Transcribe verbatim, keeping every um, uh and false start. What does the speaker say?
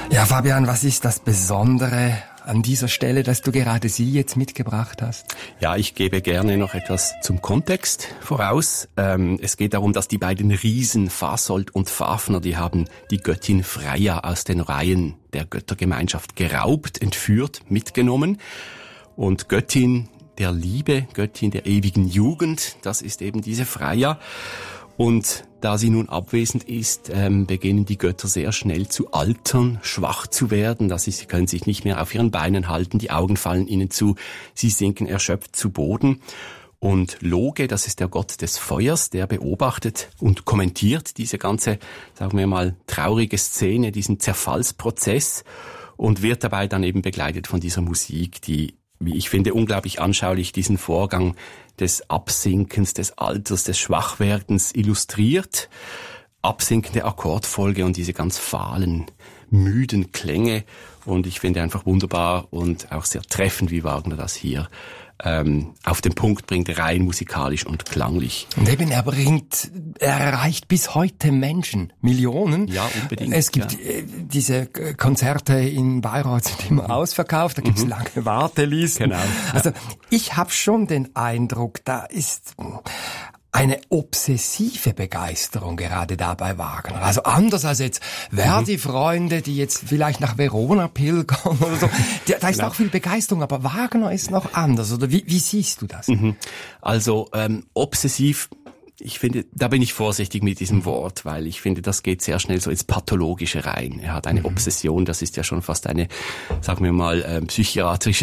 Ja, Fabian, was ist das Besondere an dieser Stelle, dass du gerade sie jetzt mitgebracht hast? Ja, ich gebe gerne noch etwas zum Kontext voraus. Ähm, es geht darum, dass die beiden Riesen Fasold und Fafner, die haben die Göttin Freya aus den Reihen der Göttergemeinschaft geraubt, entführt, mitgenommen. Und Göttin der Liebe, Göttin der ewigen Jugend, das ist eben diese Freya. Und da sie nun abwesend ist, ähm, beginnen die Götter sehr schnell zu altern, schwach zu werden. Das ist, sie können sich nicht mehr auf ihren Beinen halten, die Augen fallen ihnen zu, sie sinken erschöpft zu Boden. Und Loge, das ist der Gott des Feuers, der beobachtet und kommentiert diese ganze, sagen wir mal, traurige Szene, diesen Zerfallsprozess und wird dabei dann eben begleitet von dieser Musik, die, wie ich finde, unglaublich anschaulich diesen Vorgang des Absinkens, des Alters, des Schwachwerdens illustriert. Absinkende Akkordfolge und diese ganz fahlen, müden Klänge. Und ich finde einfach wunderbar und auch sehr treffend, wie Wagner das hier ähm, auf den Punkt bringt, rein musikalisch und klanglich. Und eben, er bringt, er erreicht bis heute Menschen, Millionen. Ja, unbedingt. Es gibt ja. äh, diese Konzerte in Bayreuth, sind immer ausverkauft, da gibt's mhm. lange Wartelisten. Genau. Also ich habe schon den Eindruck, da ist eine obsessive Begeisterung gerade da bei Wagner. Also anders als jetzt Verdi-Freunde, die jetzt vielleicht nach Verona pilgern oder so. Da ist genau. auch viel Begeisterung, aber Wagner ist noch anders. Oder wie, wie siehst du das? Also ähm, obsessiv, ich finde, da bin ich vorsichtig mit diesem Wort, weil ich finde, das geht sehr schnell so ins Pathologische rein. Er hat eine Obsession, das ist ja schon fast eine, sagen wir mal, äh, psychiatrische